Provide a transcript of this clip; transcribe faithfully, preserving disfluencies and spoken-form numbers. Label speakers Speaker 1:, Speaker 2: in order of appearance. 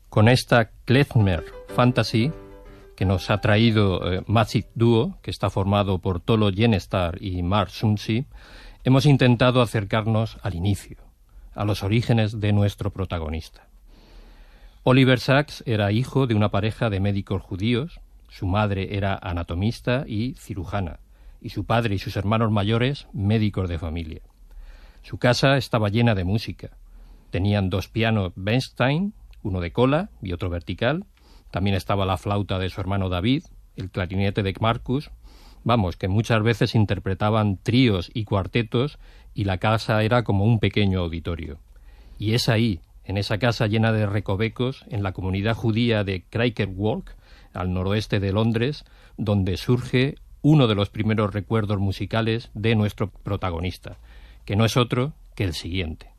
Speaker 1: con esta Klezmer Fantasy que nos ha traído eh, Magic Duo, que está formado por Tolo Yenestar y Mark Sunsi, hemos intentado acercarnos al inicio, a los orígenes de nuestro protagonista. Oliver Sacks era hijo de una pareja de médicos judíos, su madre era anatomista y cirujana, y su padre y sus hermanos mayores médicos de familia. Su casa estaba llena de música. Tenían dos pianos Bernstein, uno de cola y otro vertical. También estaba la flauta de su hermano David, el clarinete de Marcus. Vamos, que muchas veces interpretaban tríos y cuartetos y la casa era como un pequeño auditorio. Y es ahí, en esa casa llena de recovecos, en la comunidad judía de Quaker Walk, al noroeste de Londres, donde surge uno de los primeros recuerdos musicales de nuestro protagonista, que no es otro que el siguiente.